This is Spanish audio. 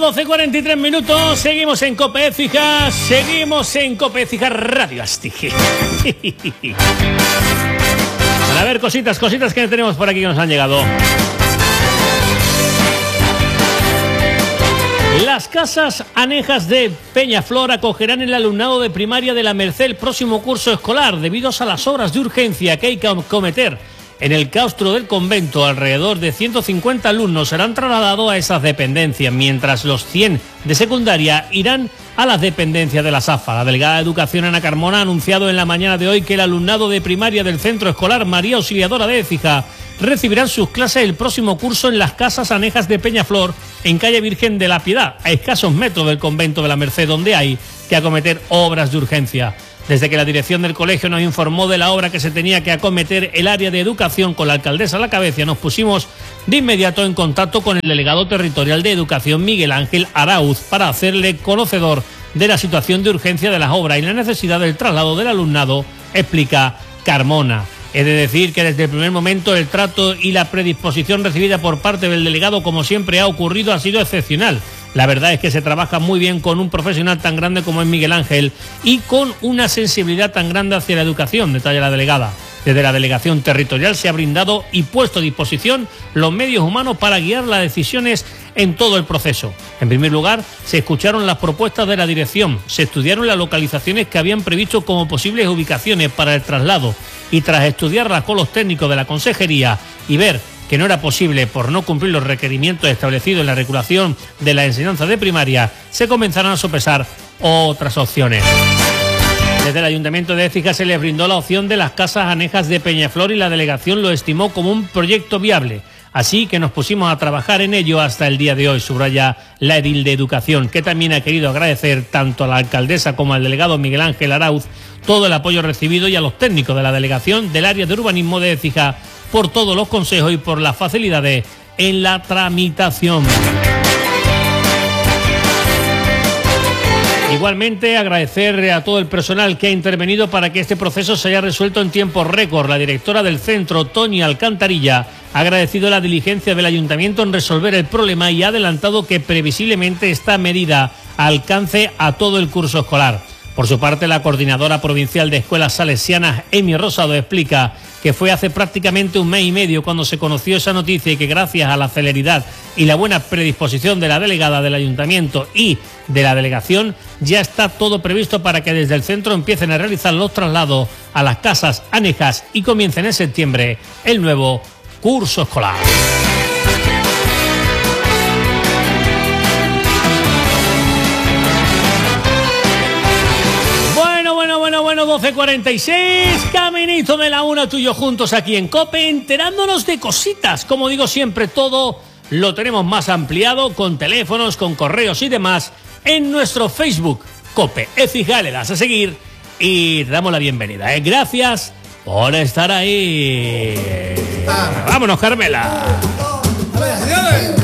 12:43 minutos. Seguimos en COPE Écija. Seguimos en COPE Écija Radio Astigue. Para ver cositas que tenemos por aquí que nos han llegado. Las casas anejas de Peñaflor acogerán el alumnado de primaria de la Merced el próximo curso escolar debido a las obras de urgencia que hay que acometer en el claustro del convento. Alrededor de 150 alumnos serán trasladados a esas dependencias, mientras los 100 de secundaria irán a las dependencias de la SAFA. La delegada de Educación, Ana Carmona, ha anunciado en la mañana de hoy que el alumnado de primaria del Centro Escolar María Auxiliadora de Écija recibirán sus clases el próximo curso en las casas anejas de Peñaflor, en calle Virgen de la Piedad, a escasos metros del convento de la Merced, donde hay que acometer obras de urgencia. Desde que la dirección del colegio nos informó de la obra que se tenía que acometer el área de educación con la alcaldesa a la cabeza, nos pusimos de inmediato en contacto con el delegado territorial de Educación, Miguel Ángel Arauz, para hacerle conocedor de la situación de urgencia de las obras y la necesidad del traslado del alumnado, explica Carmona. Es de decir que desde el primer momento el trato y la predisposición recibida por parte del delegado, como siempre ha ocurrido, ha sido excepcional. La verdad es que se trabaja muy bien con un profesional tan grande como es Miguel Ángel y con una sensibilidad tan grande hacia la educación, detalla la delegada. Desde la delegación territorial se ha brindado y puesto a disposición los medios humanos para guiar las decisiones en todo el proceso. En primer lugar, se escucharon las propuestas de la dirección, se estudiaron las localizaciones que habían previsto como posibles ubicaciones para el traslado y tras estudiarlas con los técnicos de la consejería y ver que no era posible por no cumplir los requerimientos establecidos en la regulación de la enseñanza de primaria, se comenzaron a sopesar otras opciones. Desde el Ayuntamiento de Écija se les brindó la opción de las casas anejas de Peñaflor y la delegación lo estimó como un proyecto viable. Así que nos pusimos a trabajar en ello hasta el día de hoy, subraya la edil de Educación, que también ha querido agradecer tanto a la alcaldesa como al delegado Miguel Ángel Arauz todo el apoyo recibido y a los técnicos de la delegación del área de urbanismo de Écija por todos los consejos y por las facilidades en la tramitación. Igualmente, agradecer a todo el personal que ha intervenido para que este proceso se haya resuelto en tiempo récord. La directora del centro, Toñi Alcantarilla, ha agradecido la diligencia del ayuntamiento en resolver el problema y ha adelantado que previsiblemente esta medida alcance a todo el curso escolar. Por su parte, la coordinadora provincial de escuelas salesianas, Emi Rosado, explica que fue hace prácticamente un mes y medio cuando se conoció esa noticia y que gracias a la celeridad y la buena predisposición de la delegada del ayuntamiento y de la delegación, ya está todo previsto para que desde el centro empiecen a realizar los traslados a las casas anejas y comiencen en septiembre el nuevo curso escolar. Bueno, 12:46, caminito de la una, tú y yo juntos aquí en COPE, enterándonos de cositas. Como digo siempre, todo lo tenemos más ampliado, con teléfonos, con correos y demás, en nuestro Facebook, COPE Écija. Le das a seguir y te damos la bienvenida. Gracias por estar ahí. Vámonos, Carmela.